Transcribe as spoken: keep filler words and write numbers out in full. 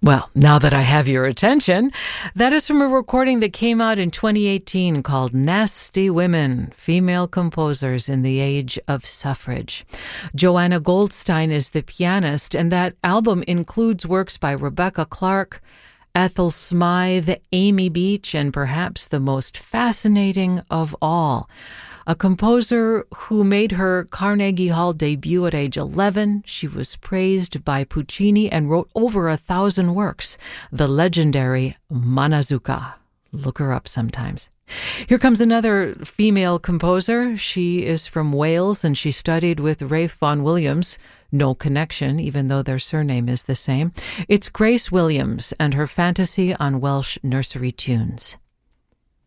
Well, now that I have your attention, that is from a recording that came out in twenty eighteen called Nasty Women, Female Composers in the Age of Suffrage. Joanna Goldstein is the pianist, and that album includes works by Rebecca Clark, Ethel Smythe, Amy Beach, and perhaps the most fascinating of all, a composer who made her Carnegie Hall debut at age eleven. She was praised by Puccini and wrote over a thousand works, the legendary Manazuka. Look her up sometimes. Here comes another female composer. She is from Wales, and she studied with Ralph Vaughan Williams. No connection, even though their surname is the same. It's Grace Williams and her fantasy on Welsh nursery tunes.